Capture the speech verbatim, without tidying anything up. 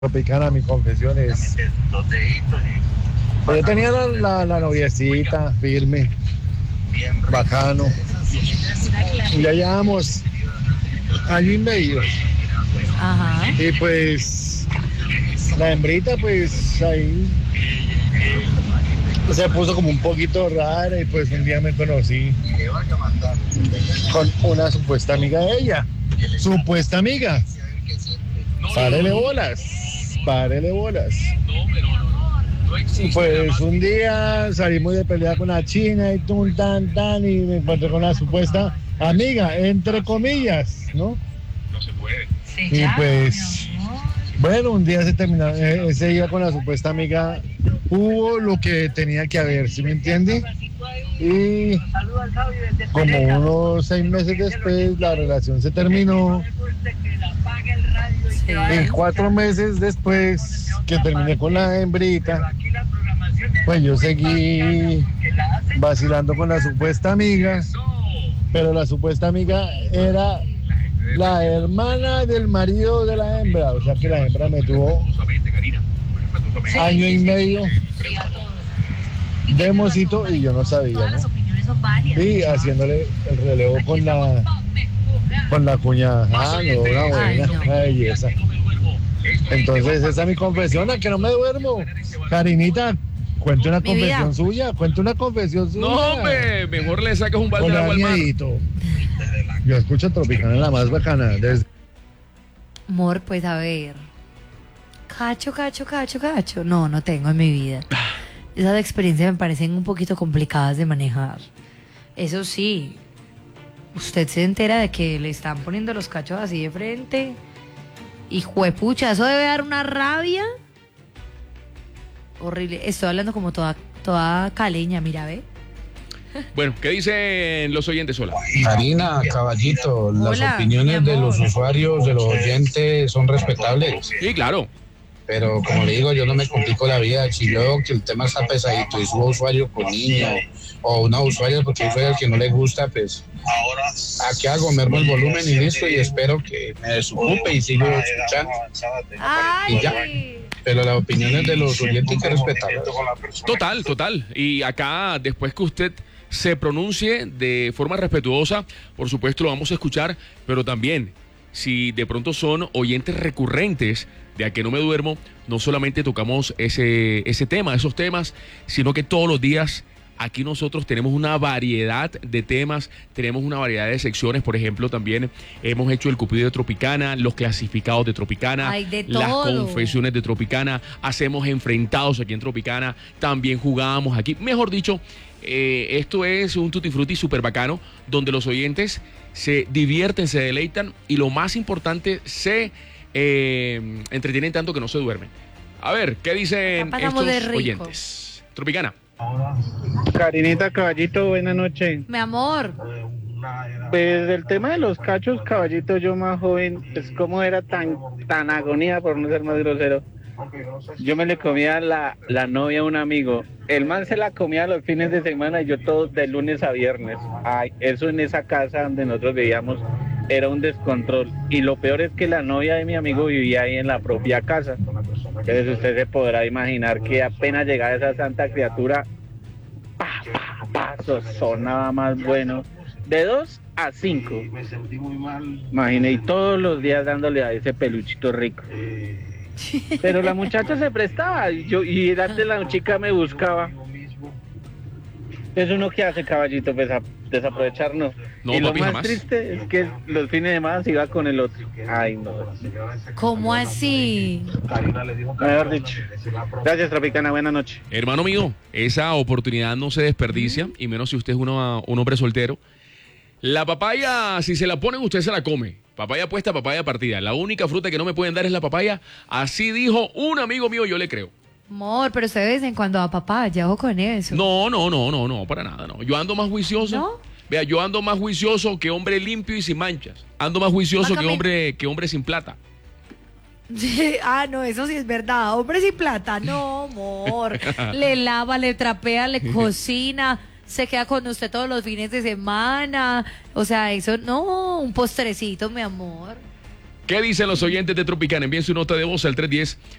Tropicana, mi confesión es. Pues yo tenía la, la, la noviecita firme, bacano. Y ya llevamos año y medio. Ajá. Y pues la hembrita, pues ahí se puso como un poquito rara. Y pues un día me conocí con una supuesta amiga de ella. Supuesta amiga. Párele bolas. Párele bolas. Pues un día salimos de pelea con la china y tun, tan, tan, y me encontré con la supuesta amiga, entre comillas, ¿no? No se puede. Y pues, bueno, un día se terminó, eh, ese día con la supuesta amiga hubo lo que tenía que haber, ¿sí me entiende? Y como unos seis meses después la relación se terminó. Y cuatro meses después que terminé con la hembrita, pues yo seguí vacilando con la supuesta amiga, pero la supuesta amiga era la hermana del marido de la hembra, o sea que la hembra me tuvo año y medio de mocito y yo no sabía, ¿no? Y haciéndole el relevo con la con la cuñada. Ah, no, una buena, una belleza. Entonces esa es mi confesión, a que no me duermo. Karinita, cuente una Mi confesión vida. suya, cuente una confesión suya. No, hombre, mejor le saques un balde Con de agua al mar. miedito. Yo escucho Tropicana, la más bacana. Desde... Amor, pues a ver. Cacho, cacho, cacho, cacho. No, no tengo en mi vida. Esas experiencias me parecen un poquito complicadas de manejar. Eso sí, usted se entera de que le están poniendo los cachos así de frente. Y juepucha, eso debe dar una rabia. Horrible. Estoy hablando como toda, toda caleña, mira, ve. Bueno, ¿qué dicen los oyentes, Hola? Karina, caballito, las Hola, opiniones mi de los amor. usuarios, de los oyentes son respetables, Sí, claro. pero como le digo, yo no me complico la vida. Si yo veo que el tema está pesadito y subo usuario con niño o una usuaria porque hay usuarios que no le gusta, pues aquí hago, mermo el volumen y listo, y espero que me desocupe y sigo escuchando. Y ya. Ay. Pero las opiniones de los oyentes hay que respetarlas. Total, total. Y acá, después que usted se pronuncie de forma respetuosa, por supuesto lo vamos a escuchar, pero también, si de pronto son oyentes recurrentes de A Que No Me Duermo, no solamente tocamos ese, ese tema, esos temas, sino que todos los días aquí nosotros tenemos una variedad de temas, tenemos una variedad de secciones. Por ejemplo, también hemos hecho el Cupido de Tropicana, los clasificados de Tropicana, Ay, de las todo. confesiones de Tropicana, hacemos enfrentados aquí en Tropicana, también jugábamos aquí. Mejor dicho, eh, esto es un tutti frutti súper bacano, donde los oyentes se divierten, se deleitan y lo más importante, se eh, entretienen tanto que no se duermen. A ver, ¿qué dicen La pasamos de estos rico. oyentes? Tropicana. Karinita, caballito, buenas noches. Mi amor. Pues el tema de los cachos, caballito, yo más joven, pues cómo era tan, tan agonía, por no ser más grosero. Yo me le comía la, la novia a un amigo. El man se la comía los fines de semana y yo todos de lunes a viernes. Ay, eso en esa casa donde nosotros vivíamos era un descontrol. Y lo peor es que la novia de mi amigo vivía ahí en la propia casa. Entonces usted se podrá imaginar que apenas llegaba esa santa criatura, pa, pa, pa, eso sonaba más bueno. De dos a cinco. Imagine, y todos los días dándole a ese peluchito rico. Pero la muchacha se prestaba y yo y antes la chica me buscaba. Eso uno que hace, caballito, pues a desaprovecharnos. No, y lo papi, más jamás. triste es que los fines de semana se iba con el otro. Ay, no. ¿Cómo así? Mejor dicho. Gracias, Tropicana. Buenas noches. Hermano mío, esa oportunidad no se desperdicia, y menos si usted es uno, un hombre soltero. La papaya, si se la ponen, usted se la come. Papaya puesta, papaya partida. La única fruta que no me pueden dar es la papaya. Así dijo un amigo mío, yo le creo. Amor, pero usted de vez en cuando a papá, ya ojo con eso. No, no, no, no, no, para nada, no. Yo ando más juicioso. ¿No? Vea, yo ando más juicioso que hombre limpio y sin manchas. Ando más juicioso que Bájame. hombre, que hombre sin plata. Ah, no, eso sí es verdad. Hombre sin plata, no, amor. Le lava, le trapea, le cocina, se queda con usted todos los fines de semana. O sea, eso no, un postrecito, mi amor. ¿Qué dicen los oyentes de Tropicana? Envíen su nota de voz al tres uno cero,